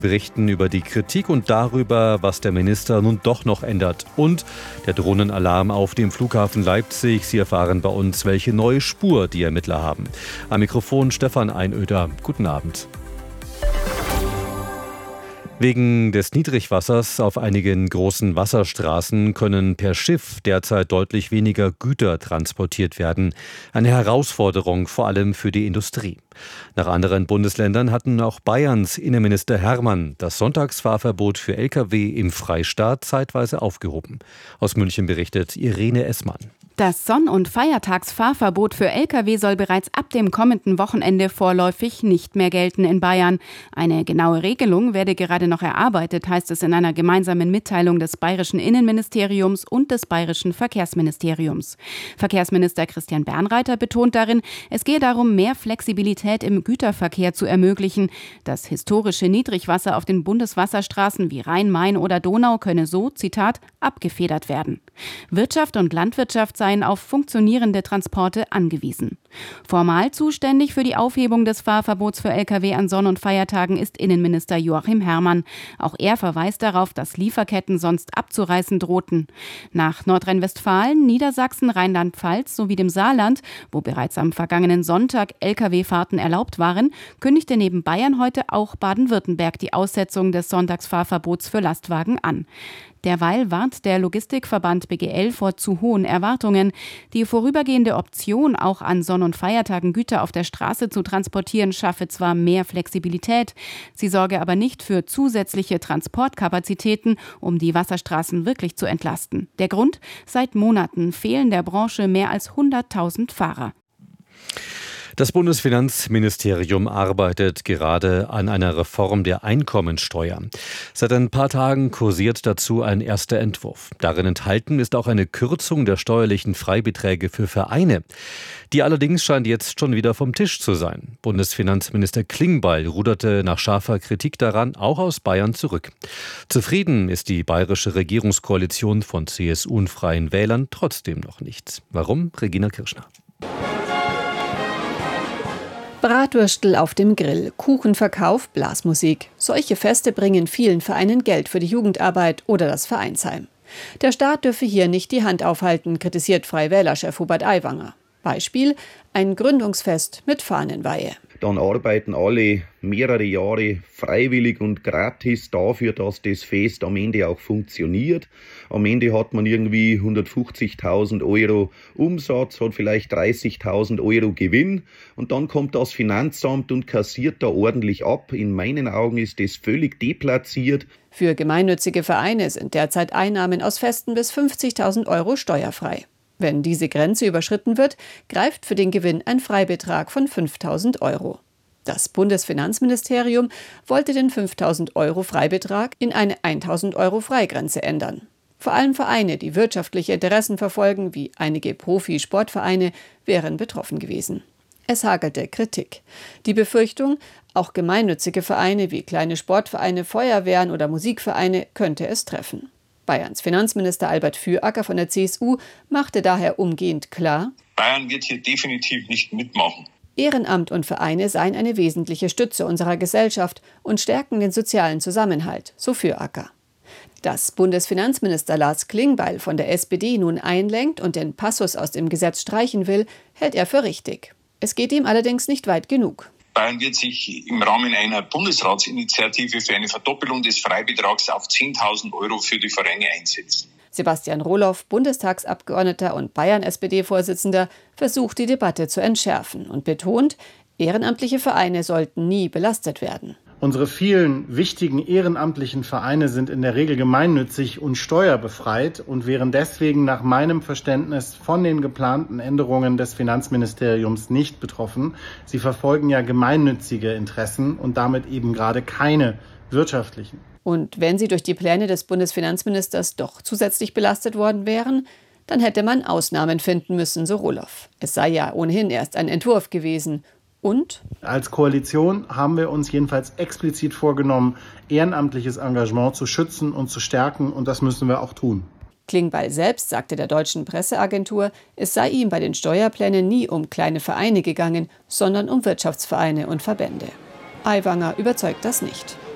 Berichten über die Kritik und darüber, was der Minister nun doch noch ändert. Und der Drohnenalarm auf dem Flughafen Leipzig. Sie erfahren bei uns, welche neue Spur die Ermittler haben. Am Mikrofon Stefan Einöder. Guten Abend. Wegen des Niedrigwassers auf einigen großen Wasserstraßen können per Schiff derzeit deutlich weniger Güter transportiert werden. Eine Herausforderung vor allem für die Industrie. Nach anderen Bundesländern hatten auch Bayerns Innenminister Hermann das Sonntagsfahrverbot für Lkw im Freistaat zeitweise aufgehoben. Aus München berichtet Irene Essmann. Das Sonn- und Feiertagsfahrverbot für Lkw soll bereits ab dem kommenden Wochenende vorläufig nicht mehr gelten in Bayern. Eine genaue Regelung werde gerade noch erarbeitet, heißt es in einer gemeinsamen Mitteilung des bayerischen Innenministeriums und des bayerischen Verkehrsministeriums. Verkehrsminister Christian Bernreiter betont darin, es gehe darum, mehr Flexibilität im Güterverkehr zu ermöglichen. Das historische Niedrigwasser auf den Bundeswasserstraßen wie Rhein, Main oder Donau könne so, Zitat, abgefedert werden. Wirtschaft und Landwirtschaft seien auf funktionierende Transporte angewiesen. Formal zuständig für die Aufhebung des Fahrverbots für Lkw an Sonn- und Feiertagen ist Innenminister Joachim Herrmann. Auch er verweist darauf, dass Lieferketten sonst abzureißen drohten. Nach Nordrhein-Westfalen, Niedersachsen, Rheinland-Pfalz sowie dem Saarland, wo bereits am vergangenen Sonntag Lkw-Fahrten erlaubt waren, kündigte neben Bayern heute auch Baden-Württemberg die Aussetzung des Sonntagsfahrverbots für Lastwagen an. Derweil warnt der Logistikverband BGL vor zu hohen Erwartungen. Die vorübergehende Option, auch an Sonn- und Feiertagen Güter auf der Straße zu transportieren, schaffe zwar mehr Flexibilität, sie sorge aber nicht für zusätzliche Transportkapazitäten, um die Wasserstraßen wirklich zu entlasten. Der Grund? Seit Monaten fehlen der Branche mehr als 100.000 Fahrer. Das Bundesfinanzministerium arbeitet gerade an einer Reform der Einkommensteuer. Seit ein paar Tagen kursiert dazu ein erster Entwurf. Darin enthalten ist auch eine Kürzung der steuerlichen Freibeträge für Vereine. Die allerdings scheint jetzt schon wieder vom Tisch zu sein. Bundesfinanzminister Klingbeil ruderte nach scharfer Kritik daran auch aus Bayern zurück. Zufrieden ist die bayerische Regierungskoalition von CSU und Freien Wählern trotzdem noch nicht. Warum? Regina Kirschner. Bratwürstel auf dem Grill, Kuchenverkauf, Blasmusik. Solche Feste bringen vielen Vereinen Geld für die Jugendarbeit oder das Vereinsheim. Der Staat dürfe hier nicht die Hand aufhalten, kritisiert Freie-Wähler-Chef Hubert Aiwanger. Beispiel: ein Gründungsfest mit Fahnenweihe. Dann arbeiten alle mehrere Jahre freiwillig und gratis dafür, dass das Fest am Ende auch funktioniert. Am Ende hat man irgendwie 150.000 Euro Umsatz, hat vielleicht 30.000 Euro Gewinn und dann kommt das Finanzamt und kassiert da ordentlich ab. In meinen Augen ist das völlig deplatziert. Für gemeinnützige Vereine sind derzeit Einnahmen aus Festen bis 50.000 Euro steuerfrei. Wenn diese Grenze überschritten wird, greift für den Gewinn ein Freibetrag von 5.000 Euro. Das Bundesfinanzministerium wollte den 5.000 Euro Freibetrag in eine 1.000 Euro Freigrenze ändern. Vor allem Vereine, die wirtschaftliche Interessen verfolgen, wie einige Profi-Sportvereine, wären betroffen gewesen. Es hagelte Kritik. Die Befürchtung, auch gemeinnützige Vereine wie kleine Sportvereine, Feuerwehren oder Musikvereine könnte es treffen. Bayerns Finanzminister Albert Füracker von der CSU machte daher umgehend klar: Bayern wird hier definitiv nicht mitmachen. Ehrenamt und Vereine seien eine wesentliche Stütze unserer Gesellschaft und stärken den sozialen Zusammenhalt, so Füracker. Dass Bundesfinanzminister Lars Klingbeil von der SPD nun einlenkt und den Passus aus dem Gesetz streichen will, hält er für richtig. Es geht ihm allerdings nicht weit genug. Bayern wird sich im Rahmen einer Bundesratsinitiative für eine Verdoppelung des Freibetrags auf 10.000 Euro für die Vereine einsetzen. Sebastian Rohloff, Bundestagsabgeordneter und Bayern-SPD-Vorsitzender, versucht die Debatte zu entschärfen und betont, ehrenamtliche Vereine sollten nie belastet werden. Unsere vielen wichtigen ehrenamtlichen Vereine sind in der Regel gemeinnützig und steuerbefreit und wären deswegen nach meinem Verständnis von den geplanten Änderungen des Finanzministeriums nicht betroffen. Sie verfolgen ja gemeinnützige Interessen und damit eben gerade keine wirtschaftlichen. Und wenn sie durch die Pläne des Bundesfinanzministers doch zusätzlich belastet worden wären, dann hätte man Ausnahmen finden müssen, so Rohloff. Es sei ja ohnehin erst ein Entwurf gewesen. Und? Als Koalition haben wir uns jedenfalls explizit vorgenommen, ehrenamtliches Engagement zu schützen und zu stärken, und das müssen wir auch tun. Klingbeil selbst sagte der deutschen Presseagentur, es sei ihm bei den Steuerplänen nie um kleine Vereine gegangen, sondern um Wirtschaftsvereine und Verbände. Aiwanger überzeugt das nicht.